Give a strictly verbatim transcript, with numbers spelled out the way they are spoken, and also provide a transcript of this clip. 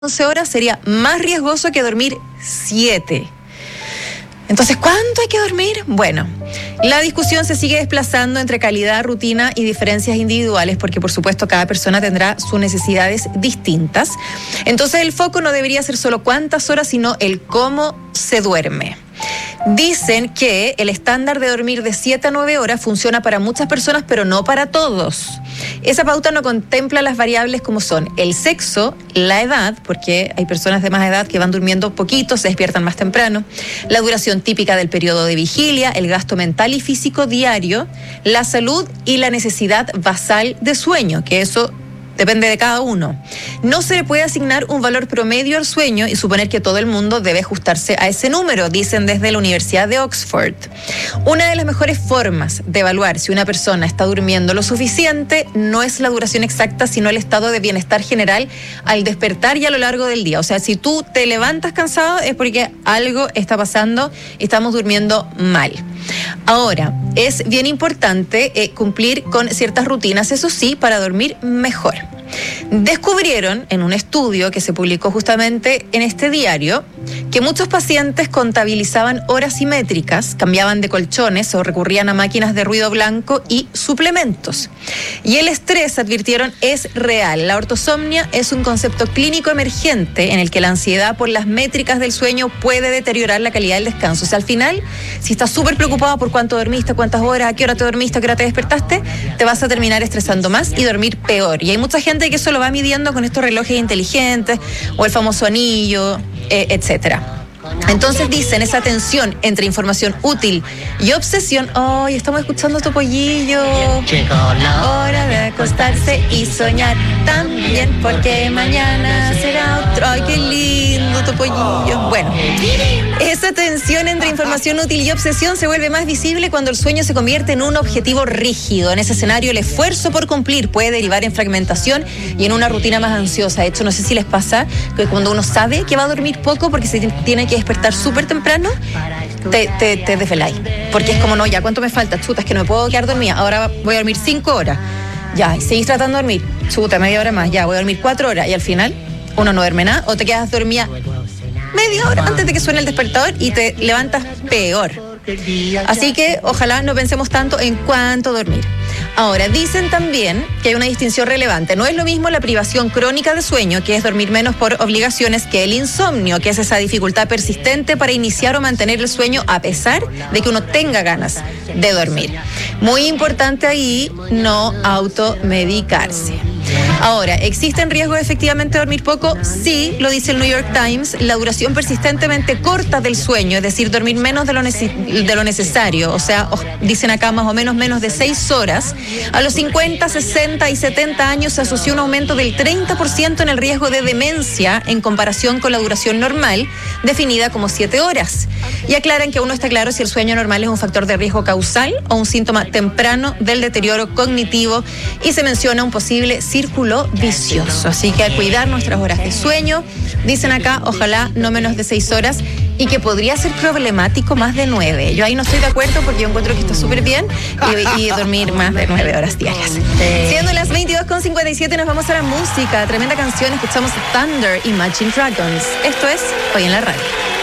once horas sería más riesgoso que dormir siete. Entonces, ¿cuánto hay que dormir? Bueno, la discusión se sigue desplazando entre calidad, rutina y diferencias individuales, porque por supuesto cada persona tendrá sus necesidades distintas. Entonces el foco no debería ser solo cuántas horas, sino el cómo se duerme. Dicen que el estándar de dormir de siete a nueve horas funciona para muchas personas, pero no para todos. Esa pauta no contempla las variables como son el sexo, la edad, porque hay personas de más edad que van durmiendo poquito, se despiertan más temprano, la duración típica del periodo de vigilia, el gasto mental y físico diario, la salud y la necesidad basal de sueño, que eso depende de cada uno. No se le puede asignar un valor promedio al sueño y suponer que todo el mundo debe ajustarse a ese número, dicen desde la Universidad de Oxford. Una de las mejores formas de evaluar si una persona está durmiendo lo suficiente no es la duración exacta, sino el estado de bienestar general al despertar y a lo largo del día. O sea, si tú te levantas cansado es porque algo está pasando y estamos durmiendo mal. Ahora, es bien importante eh, cumplir con ciertas rutinas, eso sí, para dormir mejor. Descubrieron en un estudio que se publicó justamente en este diario que muchos pacientes contabilizaban horas simétricas, cambiaban de colchones o recurrían a máquinas de ruido blanco y suplementos. Y el estrés, advirtieron, es real. La ortosomnia es un concepto clínico emergente en el que la ansiedad por las métricas del sueño puede deteriorar la calidad del descanso. O sea, al final, si estás súper preocupado por cuánto dormiste, cuántas horas, a qué hora te dormiste, a qué hora te despertaste, te vas a terminar estresando más y dormir peor. Y hay mucha gente que eso lo va midiendo con estos relojes inteligentes o el famoso anillo, eh, etcétera. Entonces dicen, esa tensión entre información útil y obsesión. ¡Ay, estamos escuchando Topollillo! Hora de acostarse y soñar también, porque mañana será otro. ¡Ay, qué lindo, Topollillo! Bueno, esa tensión entre información útil y obsesión se vuelve más visible cuando el sueño se convierte en un objetivo rígido. En ese escenario, el esfuerzo por cumplir puede derivar en fragmentación y en una rutina más ansiosa. De hecho, no sé si les pasa que cuando uno sabe que va a dormir poco porque se tiene que despertar súper temprano, te, te, te desveláis. Porque es como, no, ya, ¿cuánto me falta? Chuta, es que no me puedo quedar dormida. Ahora voy a dormir cinco horas. Ya, y seguís tratando de dormir. Chuta, media hora más. Ya, voy a dormir cuatro horas. Y al final, uno no duerme nada o te quedas dormida media hora antes de que suene el despertador y te levantas peor. Así que ojalá no pensemos tanto en cuánto dormir. Ahora, dicen también que hay una distinción relevante. No es lo mismo la privación crónica de sueño, que es dormir menos por obligaciones, que el insomnio, que es esa dificultad persistente para iniciar o mantener el sueño a pesar de que uno tenga ganas de dormir. Muy importante ahí no automedicarse. Ahora, ¿existen riesgos de efectivamente dormir poco? Sí, lo dice el New York Times. La duración persistentemente corta del sueño, es decir, dormir menos de lo, nece- de lo necesario, o sea, o, dicen acá más o menos menos de seis horas, a los cincuenta, sesenta y setenta años se asoció un aumento del treinta por ciento en el riesgo de demencia en comparación con la duración normal, definida como siete horas. Y aclaran que aún no está claro si el sueño normal es un factor de riesgo causal o un síntoma temprano del deterioro cognitivo, y se menciona un posible círculo vicioso. Así que a cuidar nuestras horas de sueño, dicen acá, ojalá no menos de seis horas, y que podría ser problemático más de nueve. Yo ahí no estoy de acuerdo porque yo encuentro que está súper bien y, y dormir más de nueve horas diarias. Siendo las veintidós con cincuenta y siete, nos vamos a la música. Tremenda canción, escuchamos Thunder, Imagine Dragons. Esto es Hoy en la Radio.